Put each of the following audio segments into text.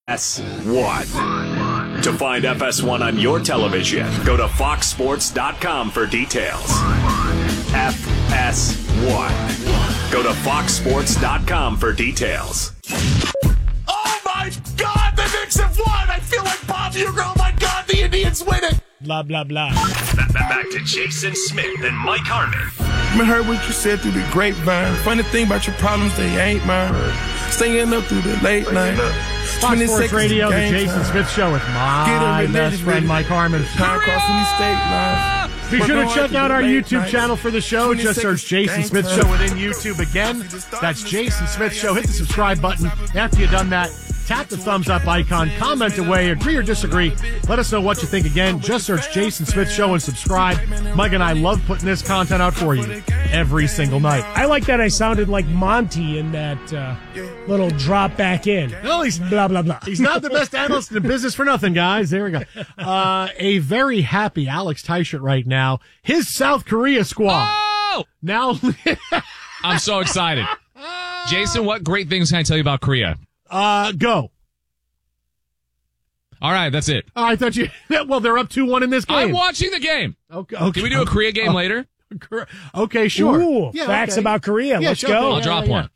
FS1. To find FS1 on your television, go to foxsports.com for details. FS1. Go to foxsports.com for details. Oh my God, the Knicks have won! I feel like Bob Uecker. Oh my God, the Indians win it! Blah, blah, blah. Back to Jason Smith and Mike Harmon. I heard what you said through the grapevine. Funny thing about your problems, they ain't mine. Staying up through the late night. Fox Sports Radio, the Jason Smith Show with my best friend Mike Harmon. Be sure to check out our YouTube channel for the show. Just search Jason Smith Show within YouTube again. That's Jason Smith Show. Hit the subscribe button. After you've done that, tap the thumbs up icon, comment away, agree or disagree. Let us know what you think. Again, just search Jason Smith Show and subscribe. Mike and I love putting this content out for you every single night. I like that I sounded like Monty in that little drop back in. No, he's blah, blah, blah. He's not the best analyst in the business for nothing, guys. There we go. A very happy Alex Teichert right now. His South Korea squad. Oh! Now. I'm so excited. Jason, what great things can I tell you about Korea? Go. All right, that's it. I thought you. Well, they're up 2-1 in this game. I'm watching the game. Okay. Can we do a Korea game later? Okay, sure. Ooh, facts about Korea. Let's go. I'll drop one.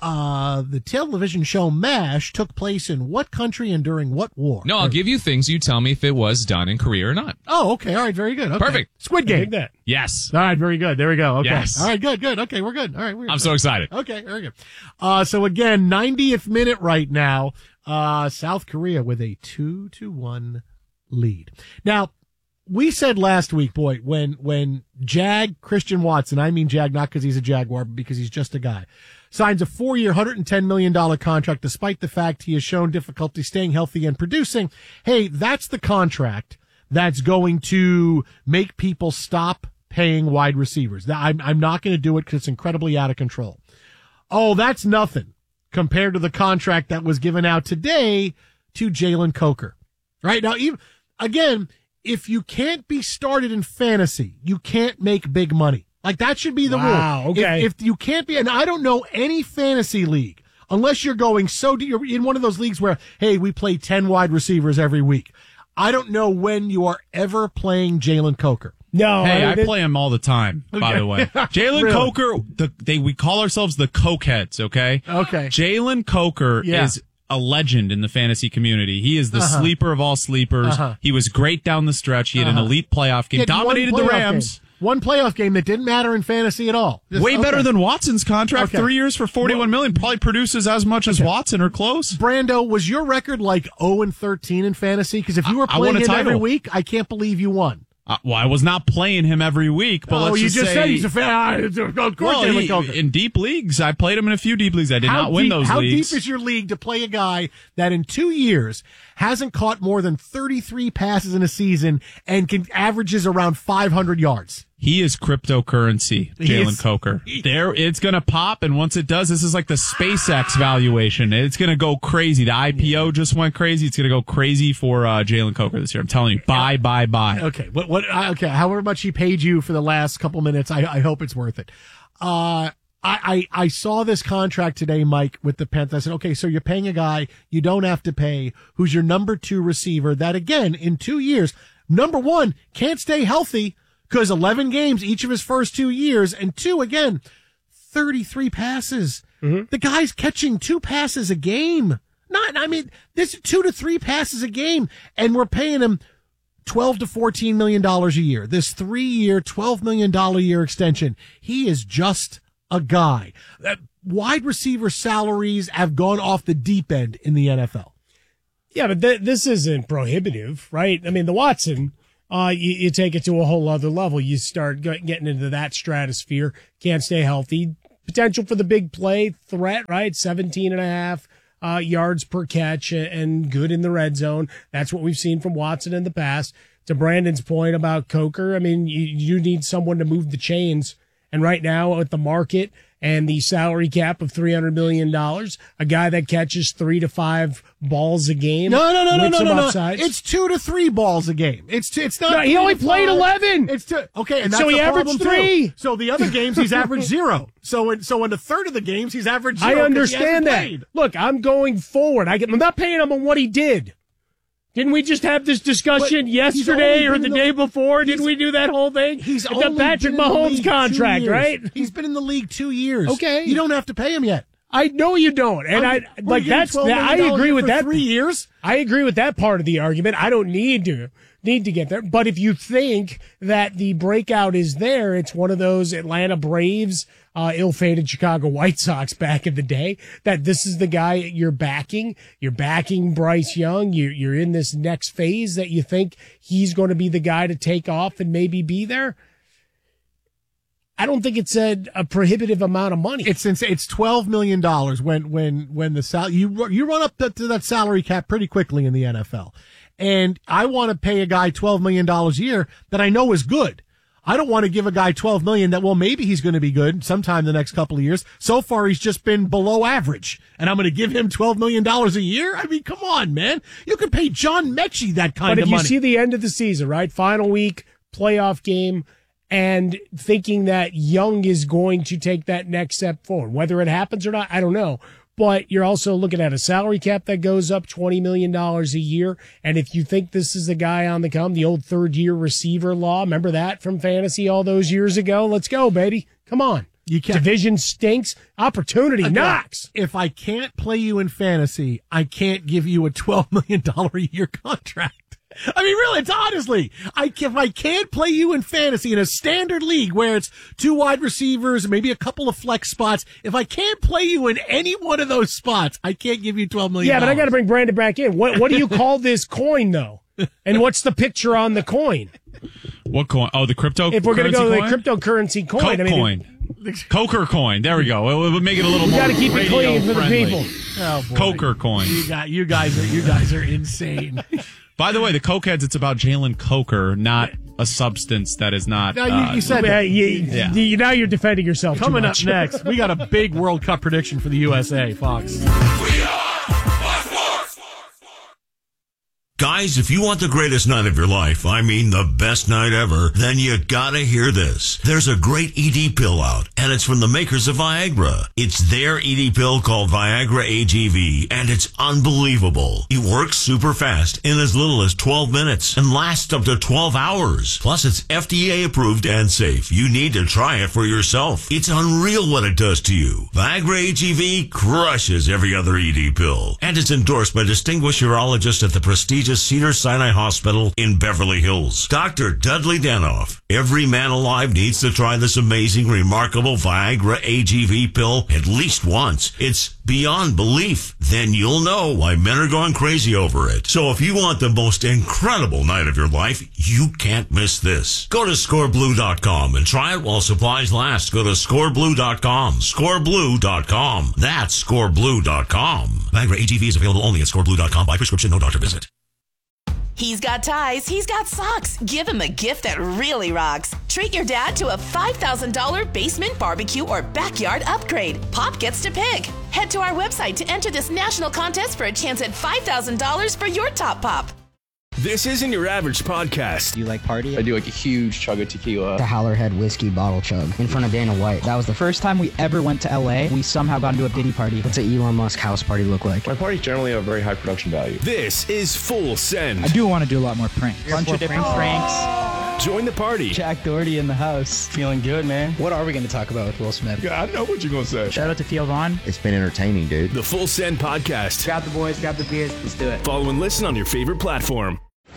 The television show MASH took place in what country and during what war? No, I'll give you things. You tell me if it was done in Korea or not. Oh, okay. All right. Very good. Okay. Perfect. Squid Game. Dig that. Yes. All right. Very good. There we go. Okay. Yes. All right. Good. Okay. We're good. All right. I'm so excited. Okay. Very good. So again, 90th minute right now. South Korea with a 2-1 lead. Now, we said last week, boy, when Christian Watson, I mean Jag, not because he's a Jaguar, but because he's just a guy, signs a 4-year, $110 million contract despite the fact he has shown difficulty staying healthy and producing. Hey, that's the contract that's going to make people stop paying wide receivers. I'm not going to do it because it's incredibly out of control. Oh, that's nothing compared to the contract that was given out today to Jalen Coker. Right now, again, if you can't be started in fantasy, you can't make big money. Like, that should be the rule. Okay. If you can't be, and I don't know any fantasy league, unless you're going you're in one of those leagues where, hey, we play 10 wide receivers every week. I don't know when you are ever playing Jalen Coker. No. Hey, I play him all the time, by the way. Jalen Really? Coker, we call ourselves the Cokeheads, okay? Okay. Jalen Coker is a legend in the fantasy community. He is the sleeper of all sleepers. He was great down the stretch. He had an elite playoff game. Dominated the Rams. One playoff game that didn't matter in fantasy at all. Way better than Watson's contract. 3 years for $41 million. Probably produces as much as Watson or close. Brando, was your record like 0-13 in fantasy? Because if you were playing him every week, I can't believe you won. Well, I was not playing him every week, but let's just say... you just said he's a fan. Of course, in deep leagues, I played him in a few deep leagues. I did not win those leagues. How deep is your league to play a guy that in 2 years hasn't caught more than 33 passes in a season and averages around 500 yards? He is cryptocurrency, Jalen Coker. It's going to pop, and once it does, this is like the SpaceX valuation. It's going to go crazy. The IPO just went crazy. It's going to go crazy for Jalen Coker this year. I'm telling you, buy. Okay, okay, however much he paid you for the last couple minutes, I hope it's worth it. I saw this contract today, Mike, with the Panthers. I said, okay, so you're paying a guy you don't have to pay, who's your number 2 receiver, that again, in 2 years, number 1, can't stay healthy, because 11 games each of his first 2 years, and 2, again, 33 passes. Mm-hmm. The guy's catching 2 passes a game. This is 2 to 3 passes a game, and we're paying him $12 to $14 million a year. This 3-year, $12 million a year extension. He is just a guy. Wide receiver salaries have gone off the deep end in the NFL. Yeah, but this isn't prohibitive, right? I mean, the Watson... you take it to a whole other level. You start getting into that stratosphere. Can't stay healthy. Potential for the big play threat, right? 17.5 yards per catch and good in the red zone. That's what we've seen from Watson in the past. To Brandon's point about Coker, I mean, you need someone to move the chains. And right now with the market and the salary cap of $300 million, a guy that catches 3 to 5 balls a game. No. Upsides. It's 2 to 3 balls a game. It's not. No, he only played 11. It's 2. Okay, and that's so he the averaged problem 3. Too. So the other games he's averaged 0. So in a third of the games he's averaged 0. I understand that. Played. Look, I'm going forward. I'm not paying him on what he did. Didn't we just have this discussion yesterday or the day before? Didn't we do that whole thing? He's the only Patrick been in the Mahomes league contract, 2 years. right? He's been in the league 2 years. Okay. You don't have to pay him yet. I know you don't, and I agree with that. 3 years. I agree with that part of the argument. I don't need to get there. But if you think that the breakout is there, it's one of those Atlanta Braves, ill-fated Chicago White Sox back in the day, that this is the guy you're backing. You're backing Bryce Young. You're in this next phase that you think he's going to be the guy to take off and maybe be there. I don't think it's a prohibitive amount of money. It's $12 million when the you run up to that salary cap pretty quickly in the NFL. And I want to pay a guy $12 million a year that I know is good. I don't want to give a guy $12 million that, well, maybe he's going to be good sometime the next couple of years. So far, he's just been below average. And I'm going to give him $12 million a year? I mean, come on, man. You could pay John Mechie that kind of money. But if you see the end of the season, right? Final week, playoff game, and thinking that Young is going to take that next step forward. Whether it happens or not, I don't know. But you're also looking at a salary cap that goes up $20 million a year. And if you think this is a guy on the come, the old third-year receiver law, remember that from fantasy all those years ago? Let's go, baby. Come on. Division stinks. Opportunity knocks. If I can't play you in fantasy, I can't give you a $12 million a year contract. I mean, really, it's honestly, if I can't play you in fantasy in a standard league where it's 2 wide receivers, maybe a couple of flex spots, if I can't play you in any one of those spots, I can't give you $12 million. Yeah, but I got to bring Brandon back in. What do you call this coin, though? And what's the picture on the coin? What coin? Oh, the crypto. If we're going to go to the cryptocurrency coin, coin. Coker coin. There we go. We'll make it a little more. You got to keep it clean for the people. Oh, boy. Coker coin. You guys are insane. By the way, the Cokeheads, it's about Jalen Coker, not a substance that is not. No, you said that. Now you're defending yourself. Coming up next, we got a big World Cup prediction for the USA, Fox. Guys, if you want the greatest night of your life, I mean the best night ever, then you gotta hear this. There's a great ED pill out, and it's from the makers of Viagra. It's their ED pill called Viagra AGV, and it's unbelievable. It works super fast in as little as 12 minutes and lasts up to 12 hours. Plus, it's FDA approved and safe. You need to try it for yourself. It's unreal what it does to you. Viagra AGV crushes every other ED pill, and it's endorsed by distinguished urologists at the prestigious Cedars-Sinai Hospital in Beverly Hills. Dr. Dudley Danoff. Every man alive needs to try this amazing, remarkable Viagra AGV pill at least once. It's beyond belief. Then you'll know why men are going crazy over it. So if you want the most incredible night of your life, you can't miss this. Go to scoreblue.com and try it while supplies last. Go to scoreblue.com. Scoreblue.com. That's scoreblue.com. Viagra AGV is available only at scoreblue.com by prescription, no doctor visit. He's got ties, he's got socks. Give him a gift that really rocks. Treat your dad to a $5,000 basement barbecue or backyard upgrade. Pop gets to pick. Head to our website to enter this national contest for a chance at $5,000 for your top pop. This isn't your average podcast. Do you like party? I do like a huge chug of tequila. The Howlerhead whiskey bottle chug in front of Dana White. That was the first time we ever went to LA. We somehow got into a Diddy party. What's an Elon Musk house party look like? My parties generally have very high production value. This is Full Send. I do want to do a lot more pranks. A bunch of different pranks. Join the party. Jack Doherty in the house. Feeling good, man. What are we going to talk about with Will Smith? Yeah, I know what you're going to say. Shout out to Theo Vaughn. It's been entertaining, dude. The Full Send podcast. Grab the boys, grab the beers. Let's do it. Follow and listen on your favorite platform.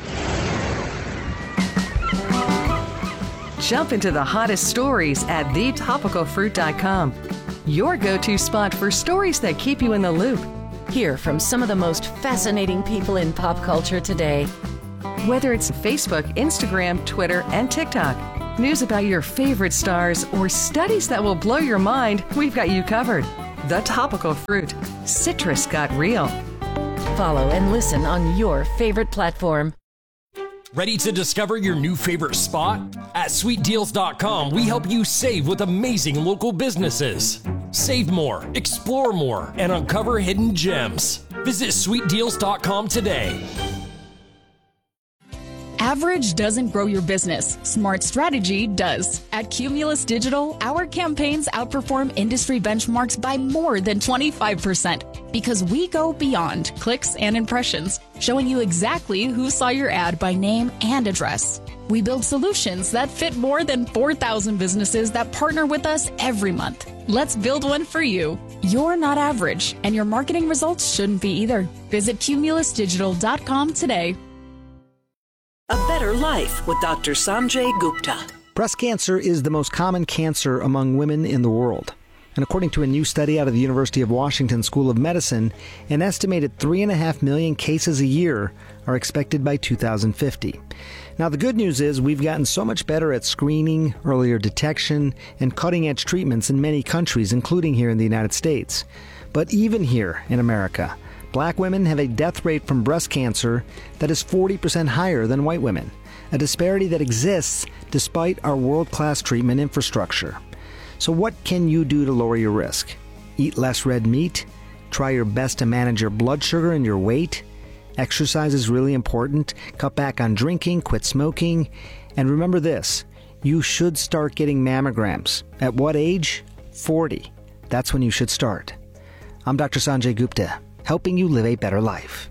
Jump into the hottest stories at thetopicalfruit.com. Your go-to spot for stories that keep you in the loop. Hear from some of the most fascinating people in pop culture today. Whether it's Facebook, Instagram, Twitter, and TikTok, news about your favorite stars, or studies that will blow your mind, we've got you covered. The Topical Fruit. Citrus got real. Follow and listen on your favorite platform. Ready to discover your new favorite spot? At sweetdeals.com, we help you save with amazing local businesses. Save more, explore more, and uncover hidden gems. Visit sweetdeals.com today. Average doesn't grow your business. Smart strategy does. At Cumulus Digital, our campaigns outperform industry benchmarks by more than 25% because we go beyond clicks and impressions, showing you exactly who saw your ad by name and address. We build solutions that fit more than 4,000 businesses that partner with us every month. Let's build one for you. You're not average, and your marketing results shouldn't be either. Visit cumulusdigital.com today. A Better Life with Dr. Sanjay Gupta. Breast cancer is the most common cancer among women in the world. And according to a new study out of the University of Washington School of Medicine, an estimated 3.5 million cases a year are expected by 2050. Now, the good news is we've gotten so much better at screening, earlier detection, and cutting-edge treatments in many countries, including here in the United States. But even here in America, Black women have a death rate from breast cancer that is 40% higher than white women, a disparity that exists despite our world-class treatment infrastructure. So what can you do to lower your risk? Eat less red meat? Try your best to manage your blood sugar and your weight? Exercise is really important. Cut back on drinking, quit smoking. And remember this, you should start getting mammograms. At what age? 40. That's when you should start. I'm Dr. Sanjay Gupta, helping you live a better life.